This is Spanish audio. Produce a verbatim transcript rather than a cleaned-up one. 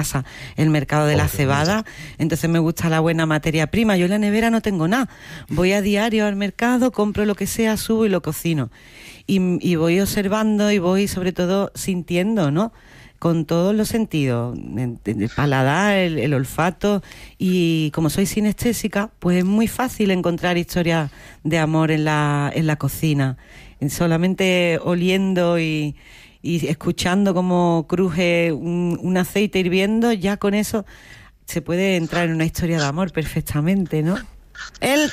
casa el mercado de Oh, la qué cebada, entonces me gusta la buena materia prima. Yo en la nevera no tengo nada, voy a diario al mercado, compro lo que sea, subo y lo cocino. Y, y voy observando y voy sobre todo sintiendo, ¿no?, con todos los sentidos, el paladar, el, el olfato, y como soy sinestésica, pues es muy fácil encontrar historias de amor en la, en la cocina. Solamente oliendo y, y escuchando cómo cruje un, un aceite hirviendo, ya con eso se puede entrar en una historia de amor perfectamente, ¿no? El